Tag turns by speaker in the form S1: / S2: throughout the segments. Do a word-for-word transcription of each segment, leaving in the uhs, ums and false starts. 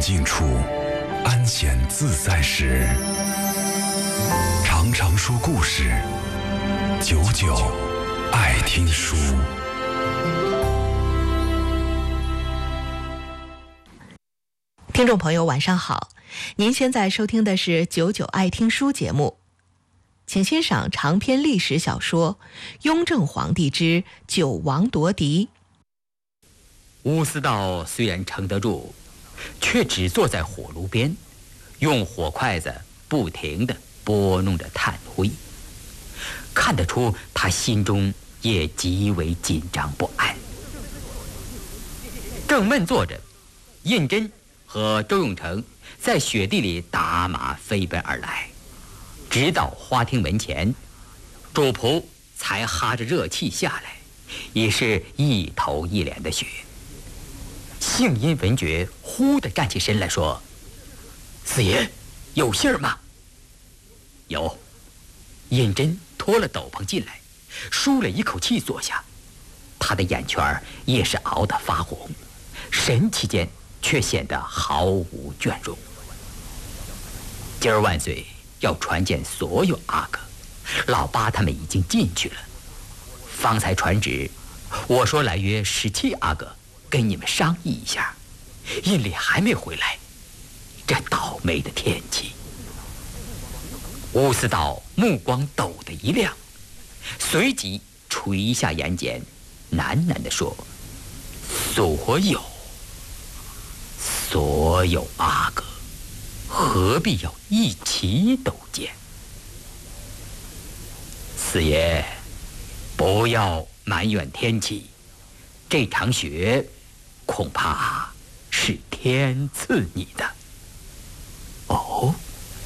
S1: 静处，安闲自在时，常常说故事，久久爱听书。
S2: 听众朋友晚上好，您现在收听的是九九爱听书节目，请欣赏长篇历史小说《雍正皇帝之九王夺嫡》。
S3: 乌思道虽然撑得住，却只坐在火炉边，用火筷子不停地拨弄着炭灰，看得出他心中也极为紧张不安。正闷坐着，胤禛和周永成在雪地里打马飞奔而来，直到花厅门前，主仆才哈着热气下来，已是一头一脸的雪。幸阴闻觉，忽地站起身来说：“四爷，有信儿吗？”“有。”胤禛脱了斗篷进来，舒了一口气坐下，他的眼圈也是熬得发红，神气间却显得毫无倦容。今儿万岁要传见所有阿哥，老八他们已经进去了。方才传旨，我说来约十七阿哥跟你们商议一下，印里还没回来，这倒霉的天气。乌思道目光陡的一亮，随即垂下眼睑，喃喃地说：“所有所有阿哥何必要一起都见？四爷，不要埋怨天气，这场雪恐怕是天赐你的。”“哦，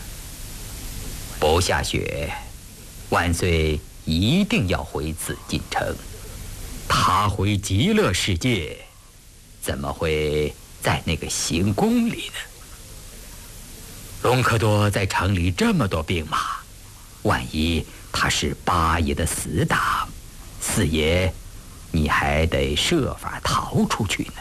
S3: 不下雪，万岁一定要回紫禁城。他回极乐世界，怎么会在那个行宫里呢？隆科多在城里这么多兵马，万一他是八爷的死党，四爷你还得设法逃出去呢。”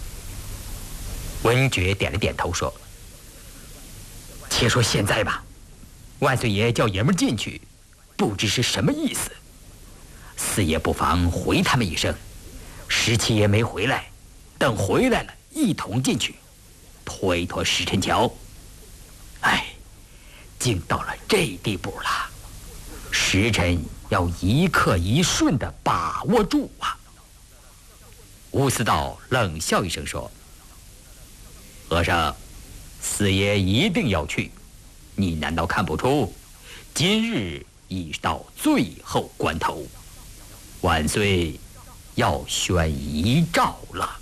S3: 文觉点了点头说：“且说现在吧，万岁爷叫爷们进去，不知是什么意思。四爷不妨回他们一声，十七爷没回来，等回来了一同进去，推脱石沉桥。哎，竟到了这地步了，时辰要一刻一瞬地把握住啊！”乌思道冷笑一声说：“和尚，四爷一定要去，你难道看不出？今日已到最后关头，万岁要宣遗诏了。”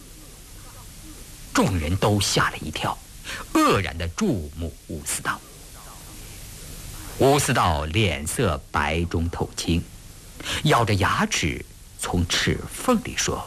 S3: 众人都吓了一跳，愕然地注目乌思道。乌思道脸色白中透青，咬着牙齿从齿缝里说：“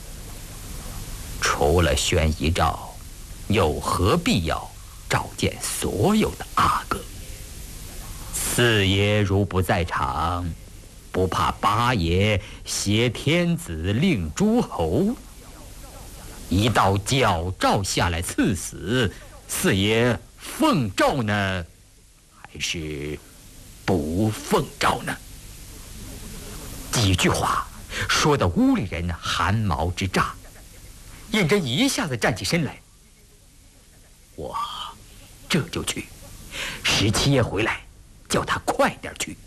S3: 除了宣遗诏，有何必要召见所有的阿哥？四爷如不在场，不怕八爷挟天子令诸侯？一道矫诏下来赐死，四爷奉诏呢，还是不奉诏呢？”几句话说得屋里人汗毛直炸。胤禛一下子站起身来：“我这就去，十七爷回来，叫他快点去。”“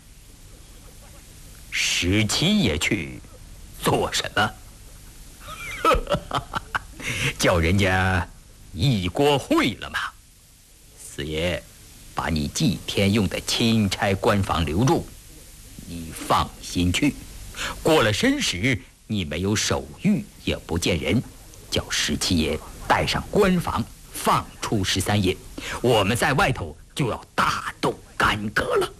S3: 十七爷去做什么？”“叫人家一锅烩了吗？四爷把你祭天用的钦差官房留住，你放心去。过了申时，你没有手谕，也不见人，叫十七爷带上官房，放出十三爷，我们在外头就要大动干戈了。”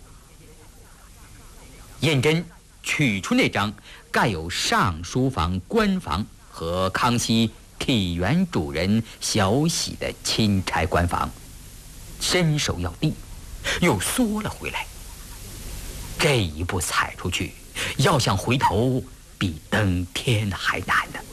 S3: 胤禛取出那张盖有尚书房、官房和康熙体原主人小喜的钦差官房，伸手要递，又缩了回来。这一步踩出去，要想回头比登天还难呢。